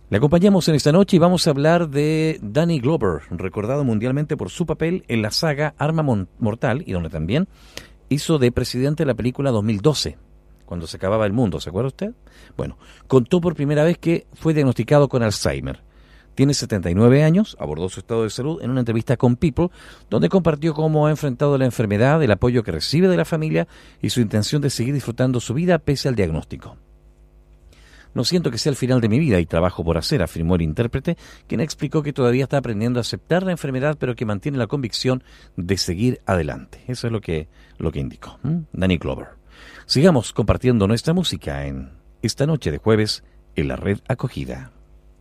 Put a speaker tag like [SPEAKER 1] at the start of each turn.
[SPEAKER 1] Le acompañamos en esta noche y vamos a hablar de Danny Glover, recordado mundialmente por su papel en la saga Arma Mortal, y donde también hizo de presidente de la película 2012, cuando se acababa el mundo, ¿se acuerda usted? Bueno, contó por primera vez que fue diagnosticado con Alzheimer. Tiene 79 años, abordó su estado de salud en una entrevista con People, donde compartió cómo ha enfrentado la enfermedad, el apoyo que recibe de la familia y su intención de seguir disfrutando su vida pese al diagnóstico. No siento que sea el final de mi vida y trabajo por hacer, afirmó el intérprete, quien explicó que todavía está aprendiendo a aceptar la enfermedad, pero que mantiene la convicción de seguir adelante. Eso es lo que indicó Danny Glover. Sigamos compartiendo nuestra música en esta noche de jueves en la Red Acogida.